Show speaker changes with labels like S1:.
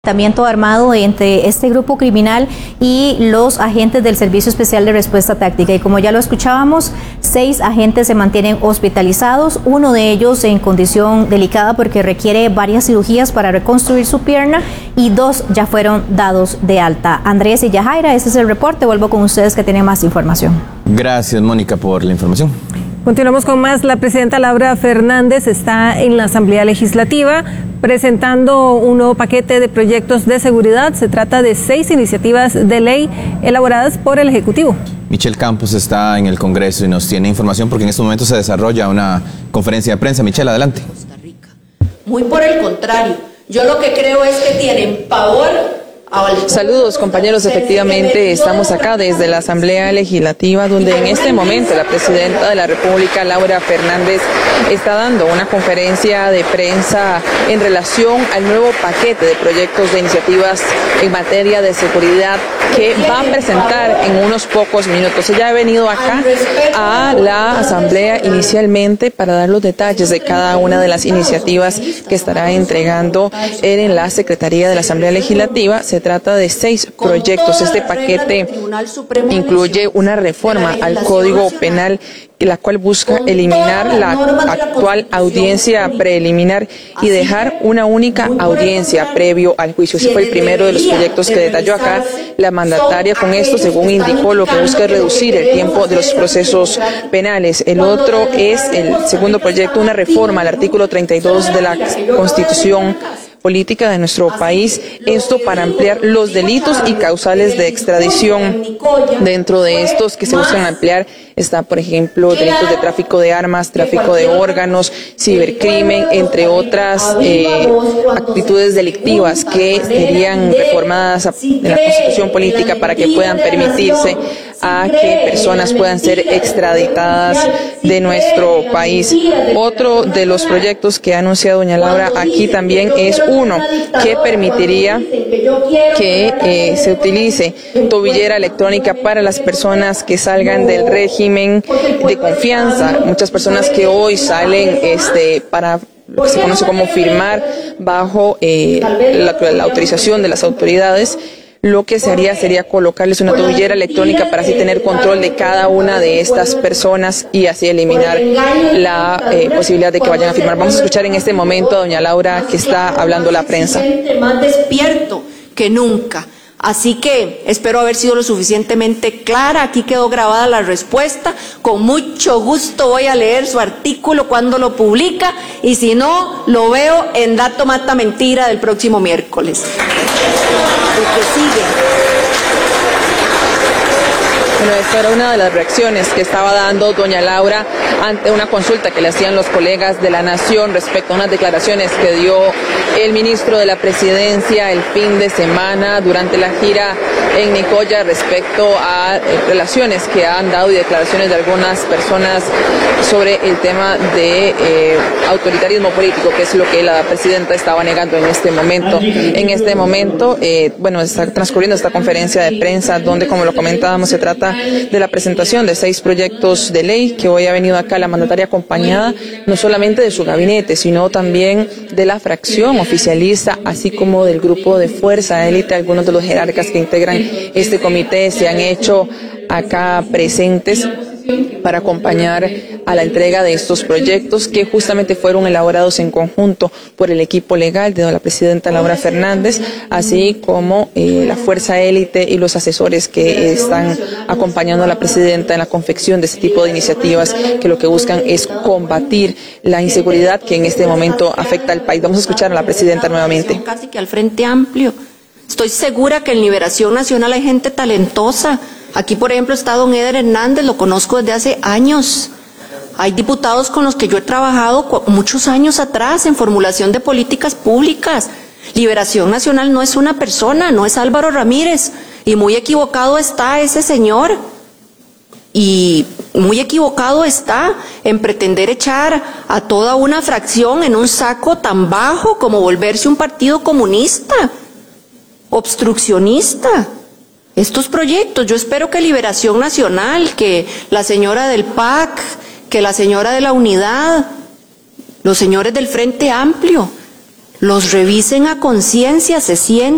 S1: Enfrentamiento armado entre este grupo criminal y los agentes del Servicio Especial de Respuesta Táctica. Y como ya lo escuchábamos, 6 agentes se mantienen hospitalizados, uno de ellos en condición delicada porque requiere varias cirugías para reconstruir su pierna y 2 ya fueron dados de alta. Andrés y Yajaira, este es el reporte. Vuelvo con ustedes que tienen más información.
S2: Gracias, Mónica, por la información.
S3: Continuamos con más. La presidenta Laura Fernández está en la Asamblea Legislativa presentando un nuevo paquete de proyectos de seguridad. Se trata de 6 iniciativas de ley elaboradas por el Ejecutivo.
S2: Michelle Campos está en el Congreso y nos tiene información porque en este momento se desarrolla una conferencia de prensa. Michelle, adelante.
S4: Muy por el contrario, yo lo que creo es que tienen pavor.
S5: Saludos, compañeros. Efectivamente, estamos acá desde la Asamblea Legislativa, donde en este momento la presidenta de la República, Laura Fernández, está dando una conferencia de prensa en relación al nuevo paquete de proyectos de iniciativas en materia de seguridad que va a presentar en unos pocos minutos. Ella ha venido acá a la Asamblea inicialmente para dar los detalles de cada una de las iniciativas que estará entregando en la Secretaría de la Asamblea Legislativa. Se trata de 6 proyectos. Este paquete incluye una reforma al Código Penal, la cual busca eliminar la actual audiencia preliminar y dejar una única audiencia previo al juicio. Ese fue el primero de los proyectos que detalló acá la mandataria. Con esto, según indicó, lo que busca es reducir el tiempo de los procesos penales. El otro es el segundo proyecto, una reforma al artículo 32 de la Constitución política de nuestro país, esto para ampliar los delitos y causales de extradición. Dentro de estos que se buscan ampliar está, por ejemplo, delitos de tráfico de armas, tráfico de órganos, cibercrimen, entre otras actitudes delictivas que serían reformadas en la Constitución política para que puedan permitirse a que personas puedan ser extraditadas de nuestro país. Otro de los proyectos que ha anunciado doña Laura aquí también es uno que permitiría que se utilice tobillera electrónica para las personas que salgan del régimen de confianza. Muchas personas que hoy salen para lo que se conoce como firmar bajo la autorización de las autoridades. Lo que se haría sería colocarles una tobillera electrónica para así tener control de cada una de estas personas y así eliminar la posibilidad de que vayan a firmar. Vamos a escuchar en este momento a doña Laura, que está hablando a la prensa.
S4: Más despierto que nunca. Así que espero haber sido lo suficientemente clara. Aquí quedó grabada la respuesta. Con mucho gusto voy a leer su artículo cuando lo publica y si no, lo veo en Dato Mata Mentira del próximo miércoles. El que sigue.
S5: Bueno, esta era una de las reacciones que estaba dando doña Laura ante una consulta que le hacían los colegas de La Nación respecto a unas declaraciones que dio el ministro de la Presidencia el fin de semana durante la gira en Nicoya respecto a relaciones que han dado y declaraciones de algunas personas sobre el tema de autoritarismo político, que es lo que la presidenta estaba negando en este momento. En este momento, está transcurriendo esta conferencia de prensa donde, como lo comentábamos, se trata de la presentación de 6 proyectos de ley que hoy ha venido acá la mandataria acompañada no solamente de su gabinete, sino también de la fracción oficialista, así como del grupo de fuerza élite. Algunos de los jerarcas que integran este comité se han hecho acá presentes para acompañar a la entrega de estos proyectos que justamente fueron elaborados en conjunto por el equipo legal de la presidenta Laura Fernández, así como la fuerza élite y los asesores que están acompañando a la presidenta en la confección de este tipo de iniciativas que lo que buscan es combatir la inseguridad que en este momento afecta al país. Vamos a escuchar a la presidenta nuevamente.
S4: Casi que al Frente Amplio. Estoy segura que en Liberación Nacional hay gente talentosa. Aquí, por ejemplo, está don Eder Hernández, lo conozco desde hace años. Hay diputados con los que yo he trabajado muchos años atrás en formulación de políticas públicas. Liberación Nacional no es una persona, no es Álvaro Ramírez. Y muy equivocado está ese señor. Y muy equivocado está en pretender echar a toda una fracción en un saco tan bajo como volverse un partido comunista, obstruccionista. Estos proyectos, yo espero que Liberación Nacional, que la señora del PAC, que la señora de la Unidad, los señores del Frente Amplio, los revisen a conciencia, se sienten